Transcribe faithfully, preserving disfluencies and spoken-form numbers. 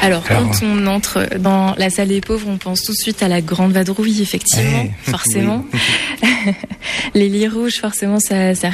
Alors, Alors, quand on entre dans la salle des pauvres, on pense tout de suite à la Grande Vadrouille, effectivement, hey, forcément. Oui. Les lits rouges, forcément, ça, ça